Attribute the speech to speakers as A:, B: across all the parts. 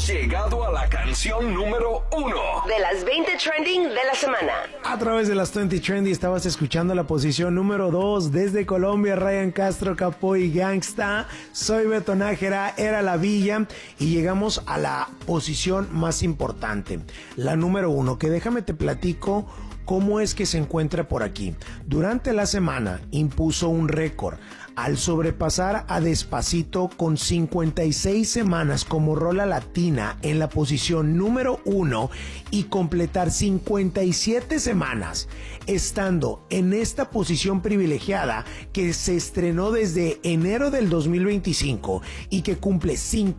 A: hemos llegado a la canción número 1
B: de las 20 trending de la semana.
C: A través de las 20 Trendy estabas escuchando la posición número 2 desde Colombia, Ryan Castro, Capó y Gangsta. Soy Beto Nájera, era La Villa y llegamos a la posición más importante, la número 1, que déjame te platico cómo es que se encuentra por aquí. Durante la semana impuso un récord al sobrepasar a Despacito con 56 semanas como rola latina en la posición número 1 y completar 57 semanas estando en esta posición privilegiada que se estrenó desde enero del 2025 y que cumple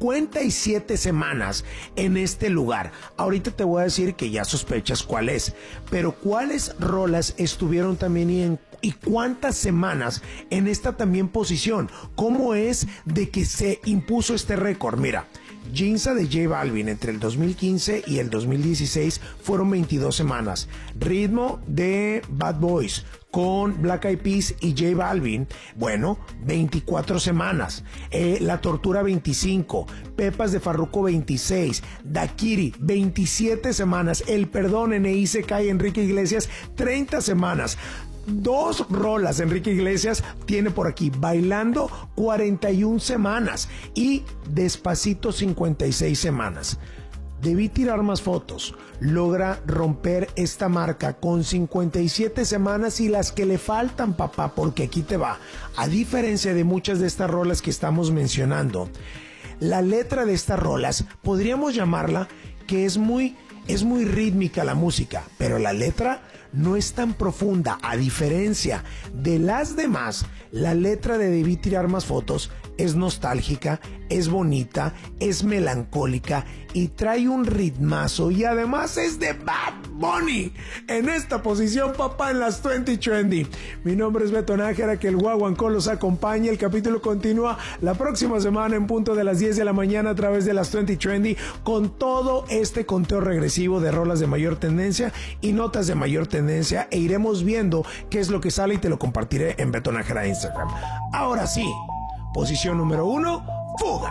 C: 57 semanas en este lugar. Ahorita te voy a decir que ya sospechas cuál es, pero cuáles rolas estuvieron también y cuántas semanas en esta también posición. ¿Cómo es de que se impuso este récord? Mira, Ginza de J Balvin entre el 2015 y el 2016 fueron 22 semanas. Ritmo de Bad Boys con Black Eyed Peas y J Balvin, bueno, 24 semanas. La Tortura 25, Pepas de Farruko 26, Dakiri 27 semanas, El Perdón N.I.C.K. y Enrique Iglesias 30 semanas. Dos rolas Enrique Iglesias tiene por aquí, Bailando 41 semanas y Despacito 56 semanas. Debí tirar más fotos. Logra romper esta marca con 57 semanas y las que le faltan, papá, porque aquí te va. A diferencia de muchas de estas rolas que estamos mencionando, la letra de estas rolas podríamos llamarla que es muy rítmica la música, pero la letra no es tan profunda. A diferencia de las demás, la letra de Debí tirar más fotos es nostálgica, es bonita, es melancólica y trae un ritmazo y además es de Bad Bunny. En esta posición, papá, en las 20 Trendy. Mi nombre es Beto Nájera, que el guaguancó los acompañe. El capítulo continúa la próxima semana en punto de las 10 de la mañana a través de las 20 Trendy con todo este conteo regresivo de rolas de mayor tendencia y notas de mayor tendencia e iremos viendo qué es lo que sale y te lo compartiré en Beto Nájera de Instagram. Ahora sí, posición número 1, Fuga.